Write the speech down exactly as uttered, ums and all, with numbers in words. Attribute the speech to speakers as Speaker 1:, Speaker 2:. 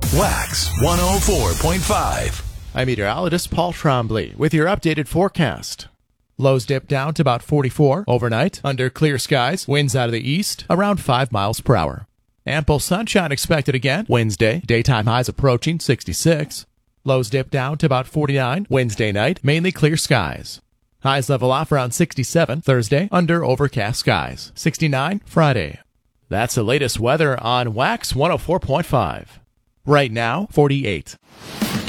Speaker 1: Wax one oh four point five.
Speaker 2: I'm meteorologist Paul Trombley with your updated forecast. Lows dip down to about forty-four overnight under clear skies. Winds out of the east around five miles per hour. Ample sunshine expected again Wednesday. Daytime highs approaching sixty-six. Lows dip down to about forty-nine Wednesday night. Mainly clear skies. Highs level off around sixty-seven Thursday under overcast skies. sixty-nine Friday. That's the latest weather on Wax one oh four point five. Right now, forty-eight.